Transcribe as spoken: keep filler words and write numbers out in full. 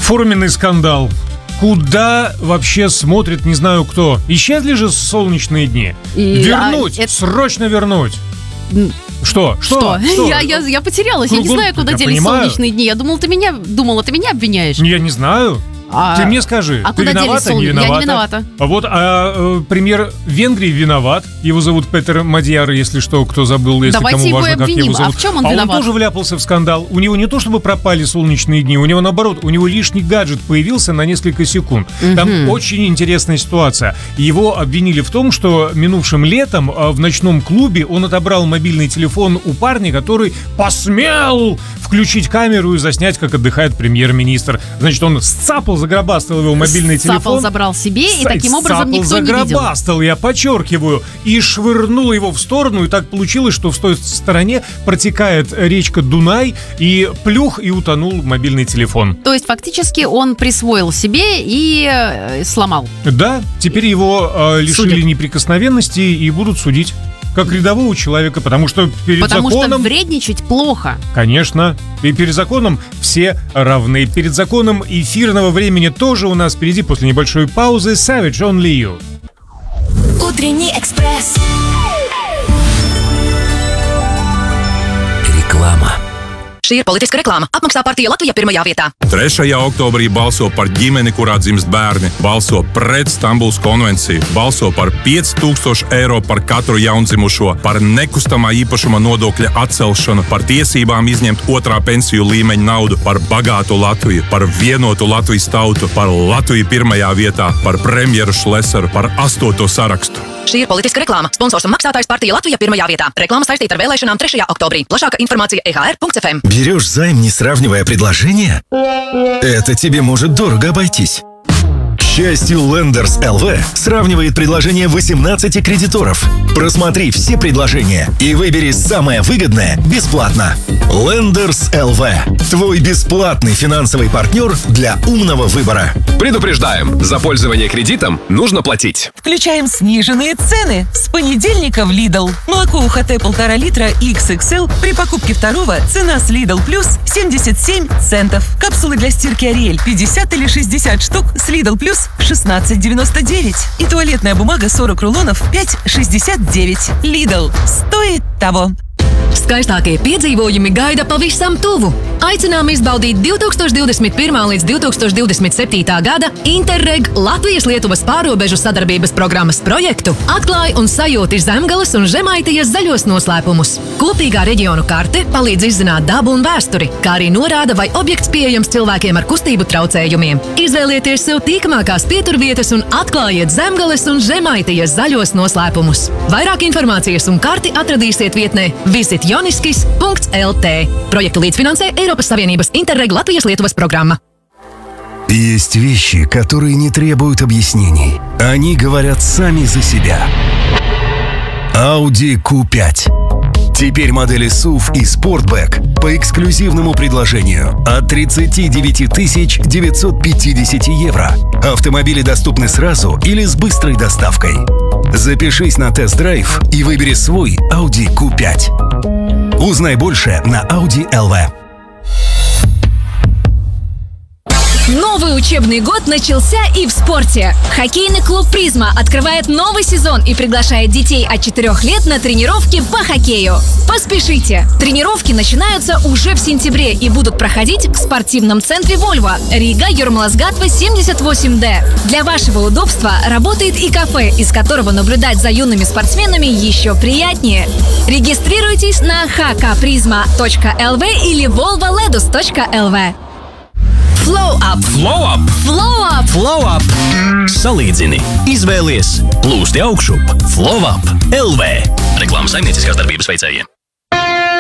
Форменный скандал. Куда вообще смотрит, не знаю кто. Исчезли же солнечные дни. И, вернуть, а, это... срочно вернуть. Что? Что? Что? Я, я, я потерялась. Кругом... Я не знаю, куда я делись понимаю. солнечные дни. Я думал, ты меня, думала, ты меня обвиняешь. Я не знаю. А, ты мне скажи, а ты куда виновата, делись не виновата? Я не виновата. А вот а, премьер Венгрии виноват. Его зовут Петер Мадьяр, если что, кто забыл, если Давайте кому его важно, как обвиним. его зовут. А в чем он а виноват? он тоже вляпался в скандал. У него не то, чтобы пропали солнечные дни, у него наоборот, у него лишний гаджет появился на несколько секунд. Угу. Там очень интересная ситуация. Его обвинили в том, что минувшим летом в ночном клубе он отобрал мобильный телефон у парня, который посмел включить камеру и заснять, как отдыхает премьер-министр. Значит, он сцапал, загробастал его мобильный телефон. Сцапал, забрал себе, и таким образом никто не видел. Загробастал, я подчеркиваю, и швырнул его в сторону, и так получилось, что в той стороне протекает речка Дунай, и плюх, и утонул мобильный телефон. То есть, фактически, он присвоил себе и э, сломал. Да, теперь его э, лишили Судят. неприкосновенности и будут судить. Как рядового человека, потому что перед потому законом... Потому что вредничать плохо. Конечно. И перед законом все равны. Перед законом эфирного времени тоже у нас впереди, после небольшой паузы, Savage Only You. Утренний экспресс. Реклама. Šī ir politiska reklāma. Apmaksā partija Latvija pirmajā vietā. trešajā oktobrī balso par ģimeni, kurā dzimst bērni. Balso pret Stambulas konvenciju. Balso par pieci tūkstoši eiro par katru jaundzimušo. Par nekustamā īpašuma nodokļa atcelšanu. Par tiesībām izņemt otrā pensiju līmeņa naudu. Par bagātu Latviju. Par vienotu Latvijas tautu. Par Latviju pirmajā vietā. Par premjeru Šlesaru. Par astoto sarakstu. Šī ir politiska reklāma. Sponsors un maksātājs partija Latvija pirmajā vietā. Reklāma saistīta ar vēlēšanām trešajā oktobrī. Plašāka informācija e h r punkt f m. Берешь займ, не сравнивая предложения? Это тебе может дорого обойтись. К счастью, Lenders эл ви сравнивает предложения восемнадцати кредиторов. Просмотри все предложения и выбери самое выгодное бесплатно. Lenders эл ви. Твой бесплатный финансовый партнер для умного выбора. Предупреждаем, за пользование кредитом нужно платить. Включаем сниженные цены. С понедельника в Lidl. Молоко УХТ полтора литра икс икс эл при покупке второго цена с Lidl Plus семьдесят семь центов. Капсулы для стирки Ариэль пятьдесят или шестьдесят штук с Lidl Plus шестнадцать девяносто девять. И туалетная бумага сорок рулонов пять шестьдесят девять. Lidl. Стоит того. Skaistākie piedzīvojumi gaida pavisam tuvu. Aicinām izbaudīt divi tūkstoši divdesmit pirmā līdz divi tūkstoši divdesmit septītā gada Interreg Latvijas-Lietuvas pārrobežu sadarbības programmas projektu Atklāj un sajūti Zemgales un Žemaitijas zaļos noslēpumus. Kopīgā reģionu karte palīdz izzināt dabu un vēsturi, kā arī norāda, vai objekts pieejams cilvēkiem ar kustību traucējumiem. Izvēlieties sev tīkamākās pieturvietas un atklājiet Zemgales un Žemaitijas zaļos noslēpumus. Vairāk informācijas un karti atradīsiet vietnē visit joniskis punkts l t. Projektu līdzfinansē Eiropas Savienības Interreg Latvijas-Lietuvas программа. Есть вещи, которые не требуют объяснений. Они говорят сами за себя. Audi кью пять. Теперь модели сув и Sportback по эксклюзивному предложению от тридцать девять тысяч девятьсот пятьдесят евро. Автомобили доступны сразу или с быстрой доставкой. Запишись на тест-драйв и выбери свой Audi кью пять. Узнай больше на Audi эл ви. Новый учебный год начался и в спорте. Хоккейный клуб «Призма» открывает новый сезон и приглашает детей от четырёх лет на тренировки по хоккею. Поспешите! Тренировки начинаются уже в сентябре и будут проходить в спортивном центре «Вольво», Рига, Юрмалас-Гатва, семьдесят восемь дэ. Для вашего удобства работает и кафе, из которого наблюдать за юными спортсменами еще приятнее. Регистрируйтесь на эйч кей призма точка эл ви или волва ледус точка эл ви. Flow up! Flow up! Flow up! Flow up! Salīdzini, izvēlies, plūsti augšup, Flow up, L V. Reklāmas saimnieciskās darbības veicējiem.